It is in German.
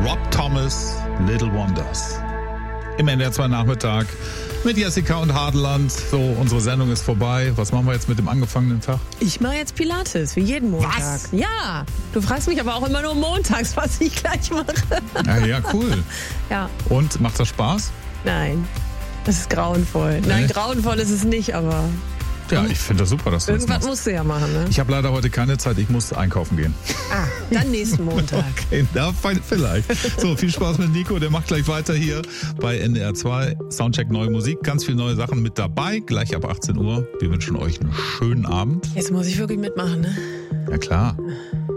Rob Thomas, Little Wonders. Im NDR 2 Nachmittag mit Jessica und Hadeland. So, unsere Sendung ist vorbei. Was machen wir jetzt mit dem angefangenen Tag? Ich mache jetzt Pilates, wie jeden Montag. Was? Ja, du fragst mich aber auch immer nur montags, was ich gleich mache. Ja, cool. Ja. Und, macht das Spaß? Nein, das ist grauenvoll. Nein, grauenvoll ist es nicht, aber... Ja, ich finde das super, dass du das Irgendwas machst. musst du ja machen, ne? Ich habe leider heute keine Zeit, ich muss einkaufen gehen. Ah, dann nächsten Montag. Okay, na, vielleicht. So, viel Spaß mit Nico, der macht gleich weiter hier bei NDR 2. Soundcheck neue Musik, ganz viele neue Sachen mit dabei, gleich ab 18 Uhr. Wir wünschen euch einen schönen Abend. Jetzt muss ich wirklich mitmachen, ne? Ja klar.